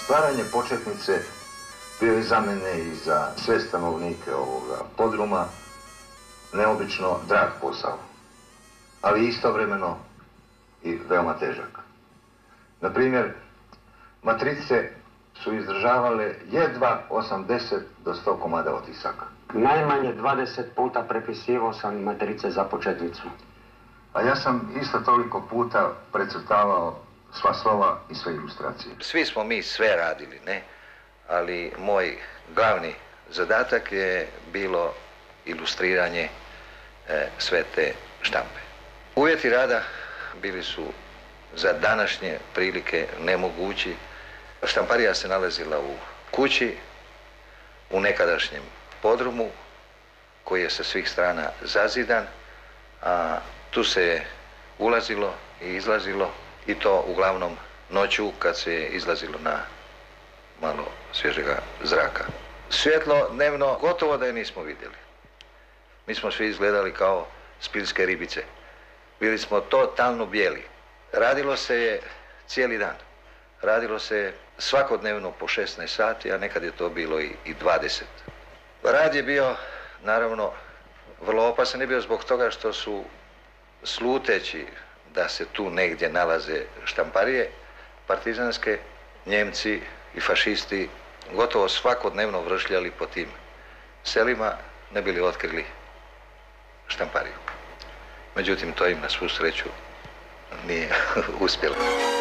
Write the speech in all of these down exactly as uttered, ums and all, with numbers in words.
Stvaranje početnice bio je za mene i za sve stanovnike ovoga podruma neobično drag posao, ali istovremeno i veoma težak. Na primjer, matrice su izdržavale jedva osamdeset do sto komada otisaka. Najmanje dvadeset puta prepisivao sam matrice za početnicu. A ja sam isto toliko puta precrtavao sva slova i sve ilustracije. Svi smo mi sve radili, ne? Ali moj glavni zadatak je bilo ilustriranje e, sve te štampe. Uvjeti rada bili su za današnje prilike nemogući. Štamparija se nalazila u kući, u nekadašnjem podrumu, koji je sa svih strana zazidan, a tu se je ulazilo i izlazilo, i to uglavnom noću kad se je izlazilo na malo svježega zraka. Svjetlo dnevno gotovo da je nismo vidjeli. Mi smo svi izgledali kao spilske ribice. Bili smo totalno bijeli. Radilo se je cijeli dan. Radilo se je svakodnevno po šesnaest sati, a nekad je to bilo i, i dvadeset. Rad je bio, naravno, vrlo opasan je bio zbog toga što su, sluteći da se tu negdje nalaze štamparije partizanske, Njemci i fašisti gotovo svakodnevno vršljali po tim selima, ne bili otkrili štampariju. Međutim, to im na svu sreću nije uspjelo.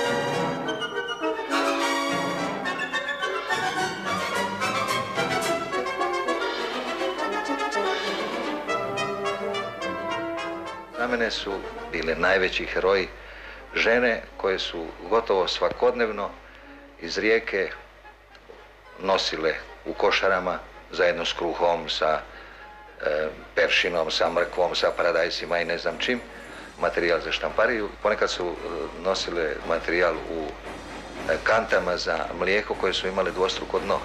Za mene su bile najveći heroji žene koje su gotovo svakodnevno iz rijeke nosile u košarama zajedno s kruhom, sa e, peršinom, sa mrkvom, sa paradajsima i ne znam čim, materijal za štampariju. Ponekad su e, nosile materijal u e, kantama za mlijeko koje su imale dvostruko dno.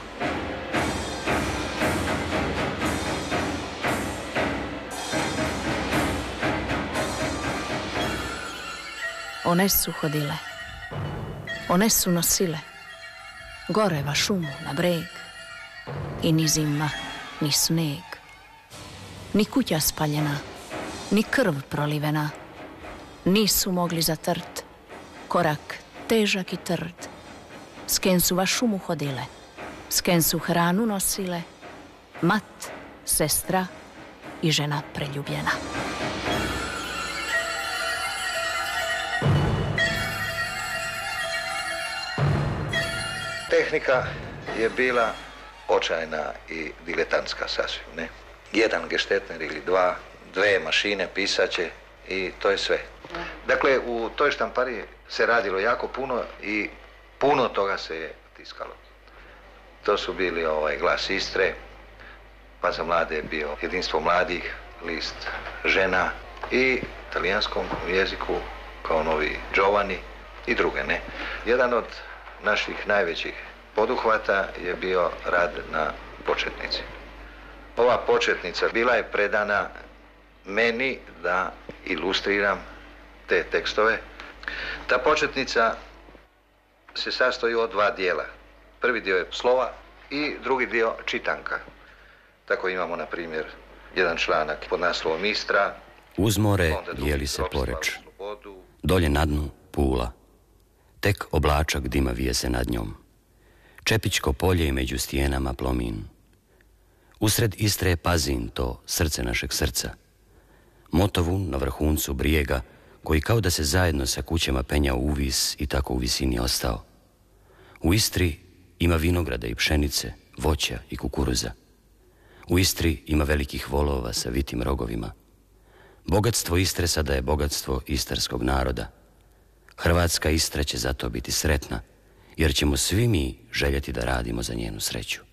One su hodile, one su nosile goreva šumu na breg i ni zima, ni sneg, ni kuća spaljena, ni krv prolivena. Nisu mogli zatrt, korak težak i trd. Sken su va šumu hodile, sken su hranu nosile, mat, sestra i žena preljubljena. Tehnika je bila očajna i diletantska sasvim, ne? Jedan geštetner ili dva, dve mašine, pisaće i to je sve. Dakle, u toj štampariji se radilo jako puno i puno toga se je tiskalo. To su bili ovaj Glas Istre, pa za mlade je bio Jedinstvo mladih, List žena i talijanskom jeziku kao Novi Giovanni i druge, ne? Jedan od naših najvećih poduhvata je bio rad na početnici. Ova početnica bila je predana meni da ilustriram te tekstove. Ta početnica se sastoji od dva dijela. Prvi dio je slova i drugi dio čitanka. Tako imamo, na primjer, jedan članak pod naslovom Istra. Uz more jeli se Poreč, dolje na dnu Pula. Tek oblačak dima vije se nad njom. Čepičko polje i među stijenama plomin. Usred Istre je Pazin, to srce našeg srca. Motovun na vrhuncu brijega, koji kao da se zajedno sa kućama penja u vis i tako u visini ostao. U Istri ima vinograda i pšenice, voća i kukuruza. U Istri ima velikih volova sa vitim rogovima. Bogatstvo Istre sada je bogatstvo istarskog naroda. Hrvatska Istra će zato biti sretna, jer ćemo svi mi željeti da radimo za njenu sreću.